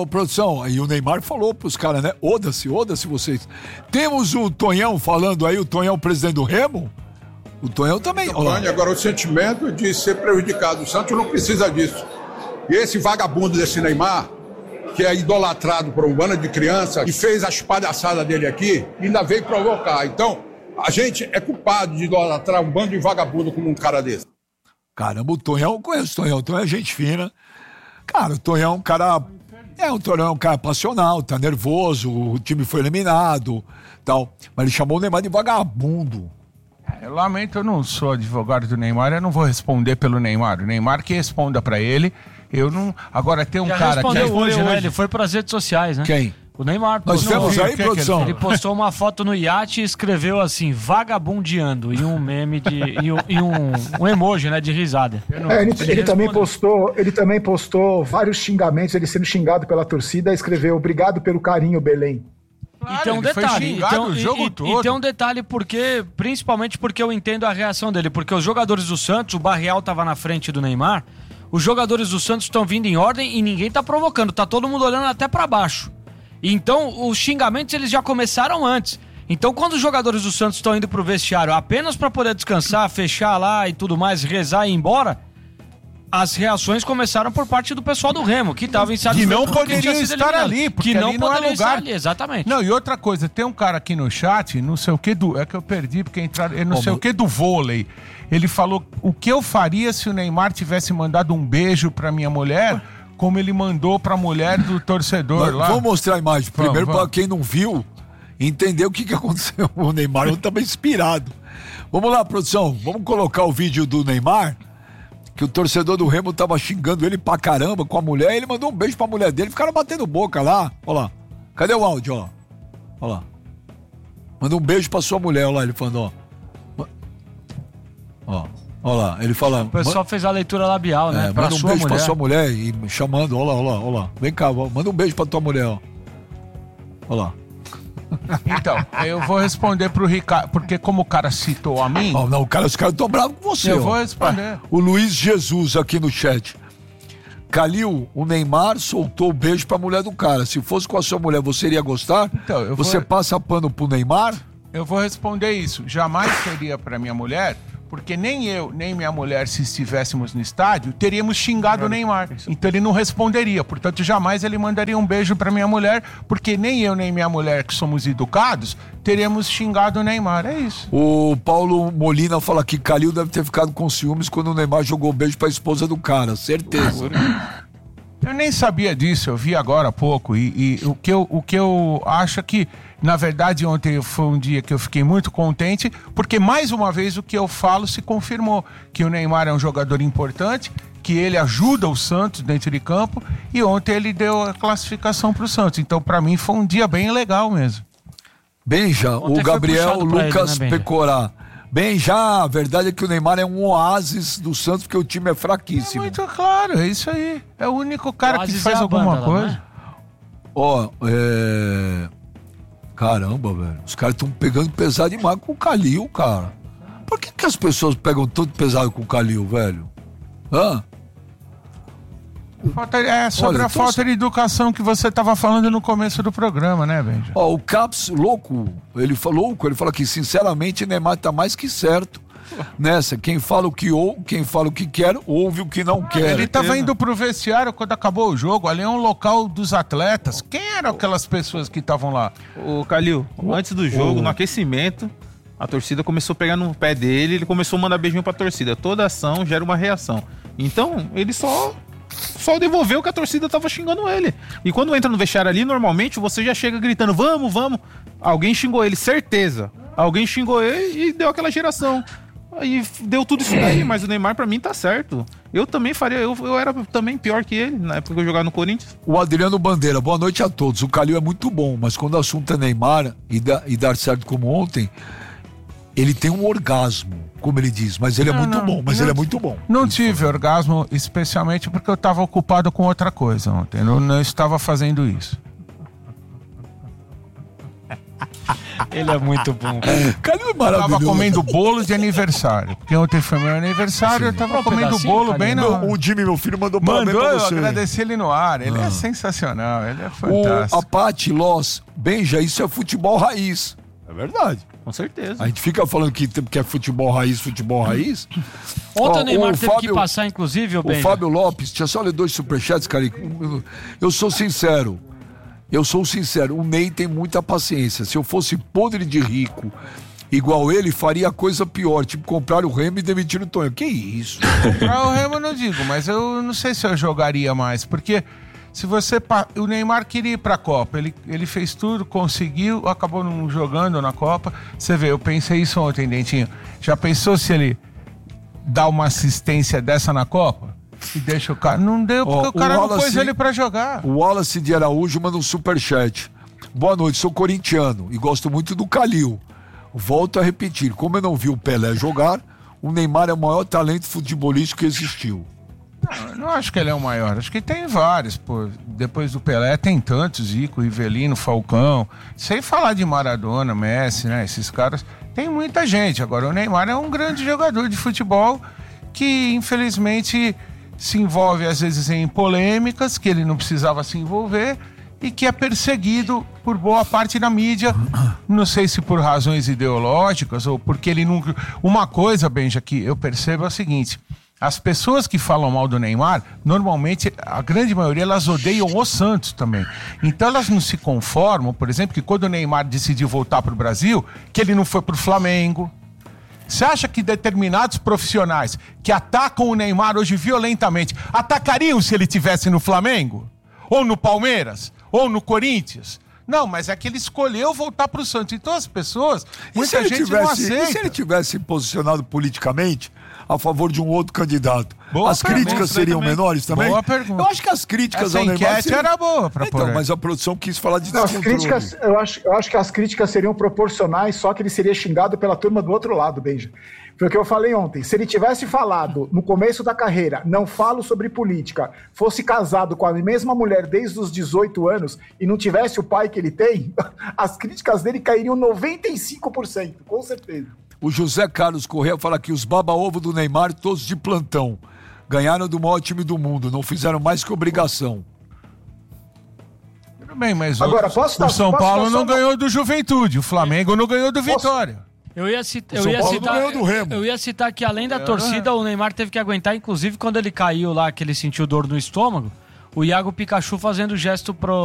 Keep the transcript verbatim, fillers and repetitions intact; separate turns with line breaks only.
Ô, produção, e o Neymar falou pros caras, né? Oda-se, oda-se vocês. Temos o Tonhão falando aí, o Tonhão, presidente do Remo. O Tonhão também.
Olá. Agora, o sentimento de ser prejudicado. O Santos não precisa disso. E esse vagabundo desse Neymar, que é idolatrado por um bando de criança, que fez as palhaçadas dele aqui, ainda veio provocar. Então, a gente é culpado de idolatrar um bando de vagabundo como um cara desse.
Caramba, o Tonhão, eu conheço o Tonhão, o Tonhão é gente fina. Cara, o Tonhão é um cara... É, o Tonhão é um cara passional, tá nervoso, o time foi eliminado, tal. Mas ele chamou o Neymar de vagabundo.
Eu lamento, eu não sou advogado do Neymar, eu não vou responder pelo Neymar. O Neymar que responda pra ele, eu não... Agora tem um
Já
cara que...
respondeu hoje, hoje, né? Ele foi pras redes sociais, né?
Quem?
O Neymar.
Nós temos aí,
que
produção?
Ele postou uma foto no iate e escreveu assim, vagabundeando, e um meme de... e um, e um, um emoji, né, de risada.
É, ele, ele, ele também postou, ele também postou vários xingamentos, ele sendo xingado pela torcida, escreveu, obrigado pelo carinho, Belém.
Claro,
e tem um
ele foi
detalhe,
xingado
então,
o jogo
e,
todo.
e tem um detalhe porque, principalmente porque eu entendo a reação dele, porque os jogadores do Santos, o Barreal tava na frente do Neymar, os jogadores do Santos estão vindo em ordem e ninguém tá provocando, tá todo mundo olhando até pra baixo. Então, os xingamentos eles já começaram antes. Então, quando os jogadores do Santos estão indo pro vestiário apenas pra poder descansar, fechar lá e tudo mais, rezar e ir embora, as reações começaram por parte do pessoal do Remo, que tava insatisfeito.
Que não
porque
poderiam
tinha sido
estar
eliminado.
ali, porque
que não
ali não é
poderiam
lugar.
estar ali, exatamente.
Não, e outra coisa, tem um cara aqui no chat, não sei o que do... É que eu perdi, porque entraram... é Não
Como?
sei o que do vôlei. Ele falou o que eu faria se o Neymar tivesse mandado um beijo pra minha mulher, como ele mandou pra mulher do torcedor
Mas
lá.
Vamos mostrar a imagem. Primeiro,
Vamos,
para quem não viu, entender o que, que aconteceu. O Neymar estava inspirado. Vamos lá, produção. Vamos colocar o vídeo do Neymar, que o torcedor do Remo tava xingando ele pra caramba com a mulher. Ele mandou um beijo pra mulher dele. Ficaram batendo boca lá. Olha lá. Cadê o áudio, ó? Olha lá. Manda um beijo pra sua mulher, olha lá. Ele falando, ó. Ó. Olha lá, ele falando.
O pessoal fez a leitura labial, né?
É,
pra
manda um
sua
beijo
mulher.
pra sua mulher e me chamando, olha lá, olha lá, olha lá. Vem cá, ó, manda um beijo pra tua mulher, ó. Olha lá.
Então, eu vou responder pro Ricardo, porque como o cara citou a mim...
Oh, não, cara, os caras estão bravos com você.
Eu
ó.
vou responder.
O Luiz Jesus aqui no chat. Calil, o Neymar soltou o beijo pra mulher do cara. Se fosse com a sua mulher, você iria gostar?
Então, eu
você
vou...
passa pano pro Neymar?
Eu vou responder isso. Jamais seria pra minha mulher, porque nem eu, nem minha mulher, se estivéssemos no estádio, teríamos xingado o Neymar. Então ele não responderia. Portanto, jamais ele mandaria um beijo pra minha mulher, porque nem eu, nem minha mulher, que somos educados, teríamos xingado o Neymar. É isso.
O Paulo Molina fala que Calil deve ter ficado com ciúmes quando o Neymar jogou o beijo pra esposa do cara. Certeza.
Eu nem sabia disso, eu vi agora há pouco. E, e o, que eu, o que eu acho é que, na verdade, ontem foi um dia que eu fiquei muito contente, porque mais uma vez o que eu falo se confirmou, que o Neymar é um jogador importante, que ele ajuda o Santos dentro de campo, e ontem ele deu a classificação pro Santos. Então, pra mim, foi um dia bem legal mesmo.
Benja,
Ontem
o
foi
Gabriel
puxado pra
Lucas
ele, né, Benja?
Pecorá. Benja, a verdade é que o Neymar é um oásis do Santos, porque o time é
É
fraquíssimo.
muito claro, é isso aí. É o único cara que
Oasis
faz
é a
alguma
banda lá,
coisa.
né?
Ó, é... Caramba, velho. Os caras estão pegando pesado demais com o Calil, cara. Por que que as pessoas pegam tanto pesado com o Calil, velho? Hã?
Falta- é sobre
Olha,
a
então-
falta de educação que você estava falando no começo do programa, né, Benja?
Ó, o Caps, louco, ele falou, louco, ele fala que, sinceramente, Neymar tá mais que certo nessa. Quem fala o que ou, quem fala o que quer, ouve o que não quer.
Ele estava indo pro vestiário quando acabou o jogo. Ali é um local dos atletas. Quem eram aquelas pessoas que estavam lá?
Ô, Calil, antes do jogo, no aquecimento, a torcida começou a pegar no pé dele, ele começou a mandar beijinho pra torcida. Toda ação gera uma reação. Então, ele só... Só devolveu que a torcida tava xingando ele. E quando entra no vestiário ali, normalmente você já chega gritando, vamos, vamos. Alguém xingou ele, certeza. Alguém xingou ele e deu aquela geração. Aí deu tudo isso daí, mas o Neymar pra mim tá certo. Eu também faria, eu, eu era também pior que ele, na época que eu jogava no Corinthians.
O Adriano Bandeira, boa noite a todos. O Calil é muito bom, mas quando o assunto é Neymar e, dá, e dar certo como ontem, ele tem um orgasmo, como ele diz, mas ele é
Não,
muito
não,
bom, mas
não-
ele é muito bom.
Não tive orgasmo, especialmente porque eu estava ocupado com outra coisa ontem. Eu não estava fazendo isso.
Ele é muito bom.
Calil é
Eu
maravilhoso.
tava comendo bolo de aniversário. Porque ontem foi meu aniversário, eu tava
Um
comendo
pedacinho,
bolo
Calil?
bem na hora.
O Jimmy, meu filho, mandou parabéns
Mandou,
pra
eu
você.
agradeci ele no ar. Ele é sensacional, ele é
O, a
fantástico.
Paty Loss, Benja, isso é futebol raiz. É verdade.
Com certeza.
A gente fica falando que, que é futebol raiz, futebol raiz.
Ontem
Ó,
o Neymar
o
teve
Fábio-
que passar, inclusive, o
O
Benja.
Fábio Lopes, tinha só ler dois superchats, cara. Eu- Eu sou sincero. Eu sou sincero. O Ney tem muita paciência. Se eu fosse podre de rico, igual ele, faria coisa pior. Tipo, comprar o Remo e demitir o Tonho. Que isso?
Pra o Remo eu não digo, mas eu não sei se eu jogaria mais, porque se você... pa- O Neymar queria ir pra Copa, ele, ele fez tudo, conseguiu, acabou não jogando na Copa. Você vê, eu pensei isso ontem, Dentinho. Já pensou se ele dá uma assistência dessa na Copa? E deixa o cara... Não deu, porque
Ó,
o cara
o
não pôs
Wallace-
ele pra jogar.
O Wallace de Araújo manda um superchat. Boa noite, sou corintiano e gosto muito do Calil. Volto a repetir, como eu não vi o Pelé jogar, o Neymar é o maior talento futebolístico que existiu.
Eu não acho que ele é o maior, acho que tem vários, pô. Depois do Pelé tem tantos, Zico, Rivelino, Falcão, sem falar de Maradona, Messi, né, esses caras, tem muita gente. Agora o Neymar é um grande jogador de futebol que infelizmente se envolve às vezes em polêmicas que ele não precisava se envolver e que é perseguido por boa parte da mídia, não sei se por razões ideológicas ou porque ele nunca... Uma coisa, Benja, que eu percebo é o seguinte: as pessoas que falam mal do Neymar, normalmente, a grande maioria, elas odeiam o Santos também. Então elas não se conformam, por exemplo, que quando o Neymar decidiu voltar para o Brasil, que ele não foi para o Flamengo. Você acha que determinados profissionais que atacam o Neymar hoje violentamente, atacariam se ele estivesse no Flamengo? Ou no Palmeiras? Ou no Corinthians? Não, mas é que ele escolheu voltar para o Santos. Então as pessoas,
E se,
muita
ele
gente
tivesse,
não
e se
aceita.
ele tivesse posicionado politicamente a favor de um outro candidato?
Boa
as
pergunta,
críticas seriam
também.
menores também?
Boa pergunta.
Eu acho que as críticas
Essa
ao Neymar...
enquete
seriam-
era boa pra
Então,
pôr.
mas a produção quis falar de
Não, as
descontrole.
críticas, eu acho, eu acho que as críticas seriam proporcionais, só que ele seria xingado pela turma do outro lado, Benja. Foi o que eu falei ontem. Se ele tivesse falado no começo da carreira, não falo sobre política, fosse casado com a mesma mulher desde os dezoito anos e não tivesse o pai que ele tem, as críticas dele cairiam noventa e cinco por cento, com certeza.
O José Carlos Corrêa fala que os baba-ovo do Neymar, todos de plantão. Ganharam do maior time do mundo, não fizeram mais que obrigação.
Tudo bem, mas
Agora,
o,
posso
o
dar-
São
posso
Paulo
dar só
não
uma-
ganhou do Juventude, o Flamengo não ganhou do Vitória.
Eu ia, cita,
O
eu,
São
ia
Paulo
citar,
não ganhou do Remo.
eu ia citar que além da torcida, o Neymar teve que aguentar, inclusive quando ele caiu lá, que ele sentiu dor no estômago, o Iago Pikachu fazendo gesto pro,